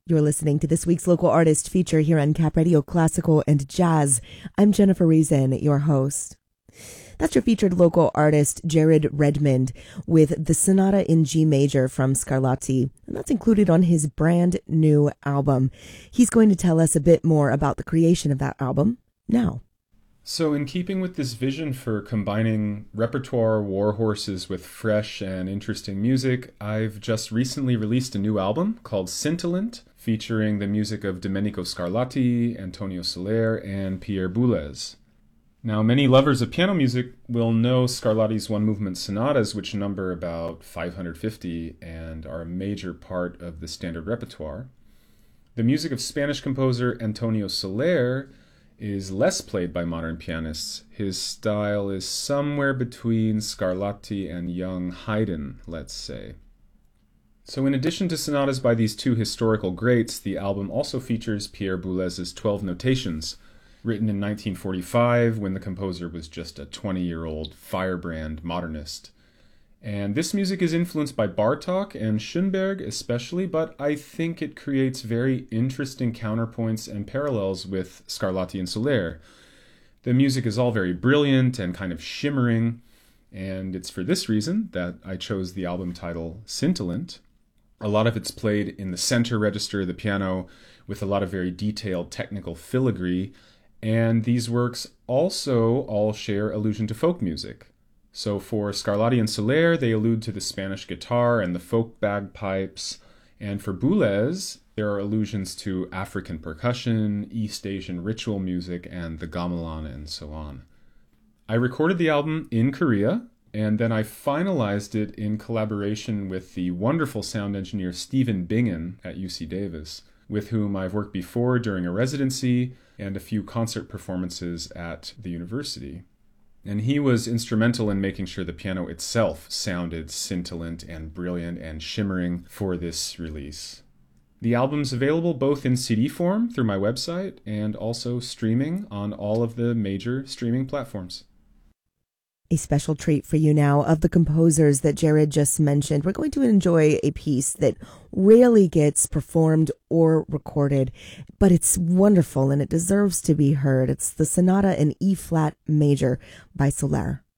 You're listening to this week's local artist feature here on Cap Radio Classical and Jazz. I'm Jennifer Reason, your host. That's your featured local artist, Jared Redmond, with the Sonata in G Major from Scarlatti, and that's included on his brand new album. He's going to tell us a bit more about the creation of that album now. So in keeping with this vision for combining repertoire war horses with fresh and interesting music, I've just recently released a new album called Scintillant, featuring the music of Domenico Scarlatti, Antonio Soler, and Pierre Boulez. Now, many lovers of piano music will know Scarlatti's one-movement sonatas, which number about 550 and are a major part of the standard repertoire. The music of Spanish composer Antonio Soler is less played by modern pianists. His style is somewhere between Scarlatti and young Haydn, let's say. So in addition to sonatas by these two historical greats, the album also features Pierre Boulez's 12 Notations, written in 1945 when the composer was just a 20-year-old firebrand modernist. And this music is influenced by Bartók and Schönberg especially, but I think it creates very interesting counterpoints and parallels with Scarlatti and Soler. The music is all very brilliant and kind of shimmering, and it's for this reason that I chose the album title Scintillant. A lot of it's played in the center register of the piano with a lot of very detailed technical filigree, and these works also all share allusion to folk music. So for Scarlatti and Soler, they allude to the Spanish guitar and the folk bagpipes, and for Boulez, there are allusions to African percussion, East Asian ritual music, and the gamelan, and so on. I recorded the album in Korea, and then I finalized it in collaboration with the wonderful sound engineer Stephen Bingen at UC Davis, with whom I've worked before during a residency and a few concert performances at the university. And he was instrumental in making sure the piano itself sounded scintillant and brilliant and shimmering for this release. The album's available both in CD form through my website and also streaming on all of the major streaming platforms. A special treat for you now of the composers that Jared just mentioned. We're going to enjoy a piece that rarely gets performed or recorded, but it's wonderful and it deserves to be heard. It's the Sonata in E-flat major by Soler.